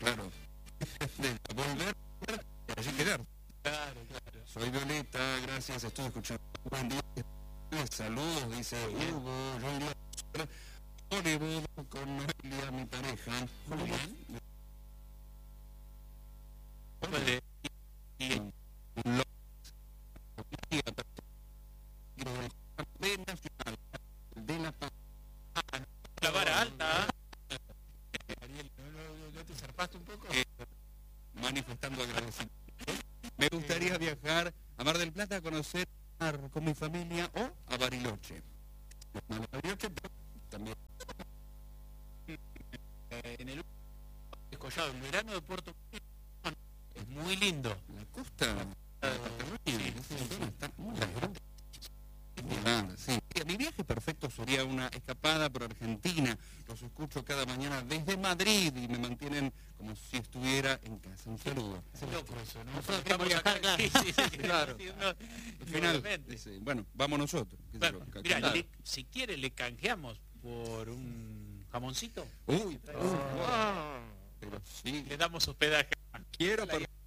claro. Volver y allí quedar. Claro, claro. Soy Violeta, gracias, estoy escuchando. Buen día. Saludos, dice Hugo. Yo iría a Hollywood con Noelia, mi pareja. Muy bien. Puede ir. De la Paz. La vara alta. Ariel, ¿no te zarpaste un poco? Manifestando agradecimiento. Me gustaría viajar a Mar del Plata a conocer con mi familia o a Bariloche. A Bariloche, pero también. En el Collado, el verano de Puerto es muy lindo. La costa está muy grande. Sí. Mi viaje perfecto sería una escapada por Argentina. Los escucho cada mañana desde Madrid y me mantienen como si estuviera en casa. Un saludo. Es loco eso, ¿no? Nosotros queremos viajar, claro. Sí, claro. Al final, bueno, vamos nosotros. Bueno, mira, si quiere le canjeamos por un jamoncito. Uy, pero sí. Le damos hospedaje. Quiero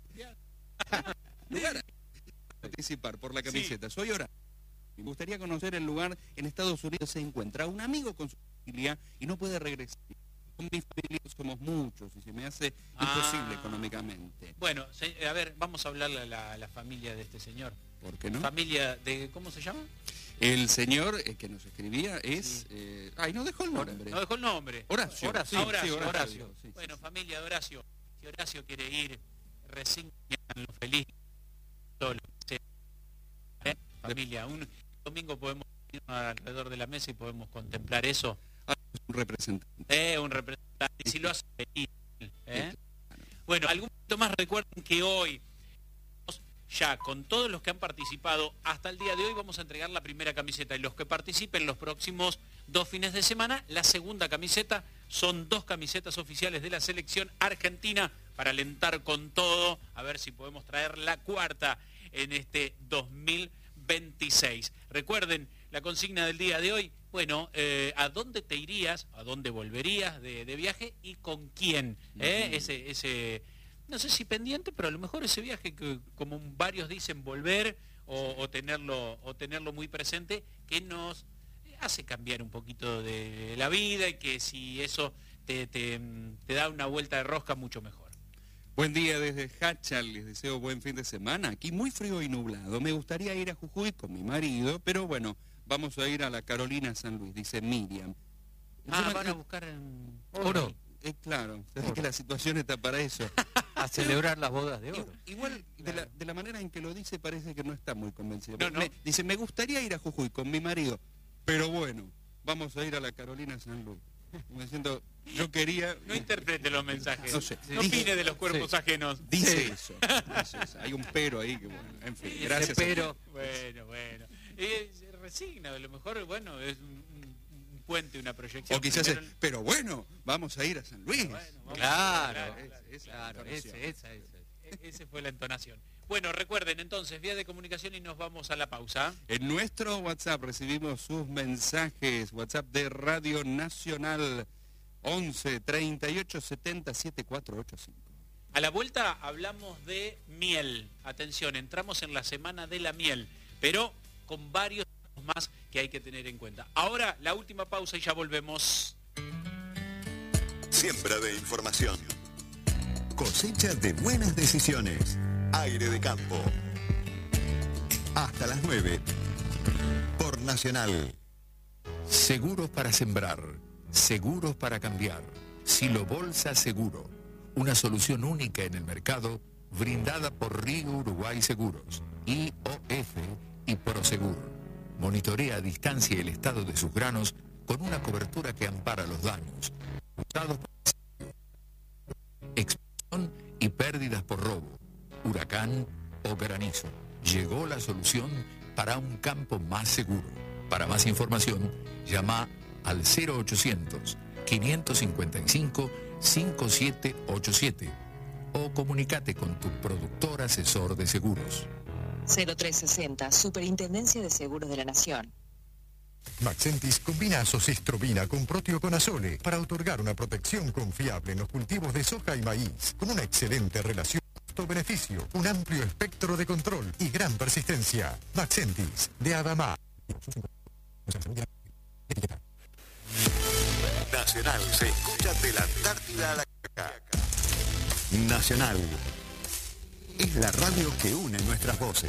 participar por la camiseta. Soy Horacio. Me gustaría conocer el lugar en Estados Unidos. Se encuentra un amigo con su familia y no puede regresar. Con mi familia somos muchos y se me hace imposible económicamente. Bueno, a ver, vamos a hablarle a la familia de este señor. ¿Por qué no? Familia de, ¿cómo se llama? El señor que nos escribía es... no dejó el nombre. No dejó el nombre. Horacio. Horacio. Sí. Bueno, familia de Horacio. Si Horacio quiere ir, resígnenlo feliz. Todo lo que sea. Familia, un domingo podemos ir alrededor de la mesa y podemos contemplar eso. Un representante. Un representante. Y si lo hace feliz. Bueno, algún momento más recuerden que hoy, ya con todos los que han participado hasta el día de hoy, vamos a entregar la primera camiseta. Y los que participen los próximos 2 fines de semana, la segunda camiseta. Son 2 camisetas oficiales de la selección argentina para alentar con todo. A ver si podemos traer la cuarta en este 2026. Recuerden la consigna del día de hoy. Bueno, ¿a dónde te irías? ¿A dónde volverías de viaje? ¿Y con quién? Ese no sé si pendiente, pero a lo mejor ese viaje que, como varios dicen, volver o tenerlo muy presente, que nos hace cambiar un poquito de la vida y que si eso te da una vuelta de rosca, mucho mejor. Buen día desde Hachal, les deseo buen fin de semana. Aquí muy frío y nublado. Me gustaría ir a Jujuy con mi marido, pero bueno, vamos a ir a la Carolina San Luis, dice Miriam. Van a buscar en oro. Claro, es que la situación está para eso. A celebrar las bodas de oro. Igual, de la manera en que lo dice, parece que no está muy convencido. No. Dice, me gustaría ir a Jujuy con mi marido, pero bueno, vamos a ir a la Carolina San Luis. Como diciendo, yo quería... No interprete los mensajes. No sé. No opine de los cuerpos ajenos. Dice eso. Hay un pero ahí que, bueno, en fin, gracias. Pero, bueno. Se resigna, a lo mejor, bueno, es un puente, una proyección. O quizás pero bueno, vamos a ir a San Luis. Claro, esa fue la entonación. Bueno, recuerden entonces, vía de comunicación y nos vamos a la pausa. En nuestro WhatsApp recibimos sus mensajes. WhatsApp de Radio Nacional 11 38 70 7485. A la vuelta hablamos de miel. Atención, entramos en la semana de la miel, pero con varios más que hay que tener en cuenta. Ahora la última pausa y ya volvemos. Siembra de información. Cosecha de buenas decisiones. Aire de campo. Hasta las 9. Por Nacional. Seguros para sembrar. Seguros para cambiar. Silo Bolsa Seguro. Una solución única en el mercado, brindada por Río Uruguay Seguros, IOF y Prosegur. Monitorea a distancia el estado de sus granos con una cobertura que ampara los daños causados por explosión y pérdidas por robo, huracán o granizo. Llegó la solución para un campo más seguro. Para más información, llama al 0800 555 5787 o comunícate con tu productor asesor de seguros. 0360, Superintendencia de Seguros de la Nación. Maxentis combina azoxestrobina con proteoconazole para otorgar una protección confiable en los cultivos de soja y maíz, con una excelente relación costo-beneficio, un amplio espectro de control y gran persistencia. Maxentis, de Adamá. Nacional se escucha de la Antártida a la Caca. Nacional es la radio que une nuestras voces.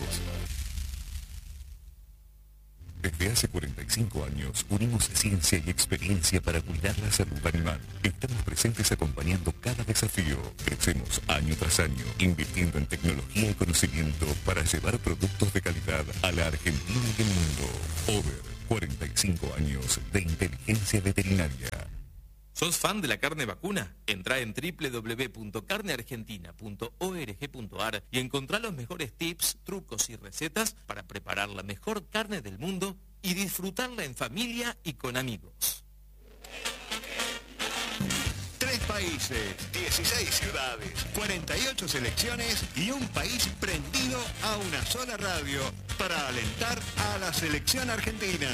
Desde hace 45 años unimos ciencia y experiencia para cuidar la salud animal. Estamos presentes acompañando cada desafío. Crecemos año tras año, invirtiendo en tecnología y conocimiento para llevar productos de calidad a la Argentina y el mundo. Over 45 años de inteligencia veterinaria. ¿Sos fan de la carne vacuna? Entrá en www.carneargentina.org.ar y encontrá los mejores tips, trucos y recetas para preparar la mejor carne del mundo y disfrutarla en familia y con amigos. 3 países, 16 ciudades, 48 selecciones y un país prendido a una sola radio para alentar a la selección argentina.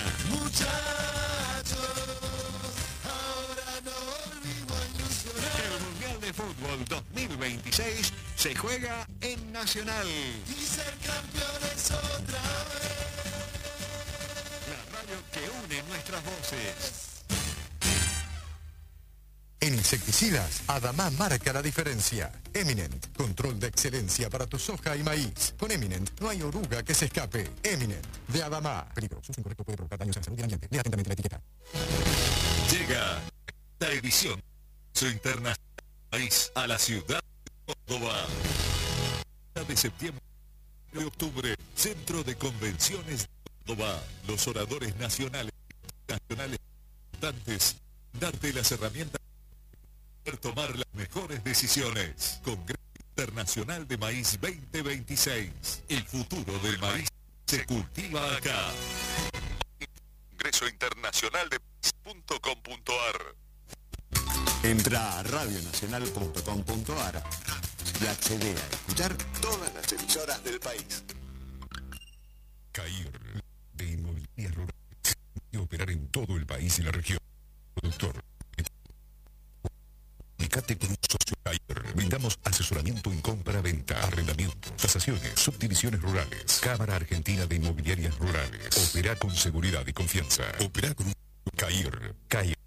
El Mundial de Fútbol 2026 se juega en Nacional. Y ser campeones otra vez. La radio que une nuestras voces. En insecticidas, Adamá marca la diferencia. Eminent, control de excelencia para tu soja y maíz. Con Eminent no hay oruga que se escape. Eminent, de Adamá. Peligro, su uso incorrecto puede provocar daños a la salud y al ambiente. Lea atentamente la etiqueta. Llega esta edición su internacional país a la ciudad de Córdoba. De septiembre de octubre, Centro de Convenciones de Córdoba. Los oradores nacionales e internacionales importantes, darte las herramientas para tomar las mejores decisiones. Congreso Internacional de Maíz 2026. El futuro del maíz se cultiva acá. Congreso Internacional de Maíz.com.ar. Entra a radionacional.com.ar y accede a escuchar todas las emisoras del país. CAIR, de inmobiliarias rurales, y operar en todo el país y la región. Productor. Comunicate con un socio CAIR. Brindamos asesoramiento en compra-venta, arrendamientos, tasaciones, subdivisiones rurales. Cámara Argentina de Inmobiliarias Rurales. Opera con seguridad y confianza. Opera con un CAIR. CAIR.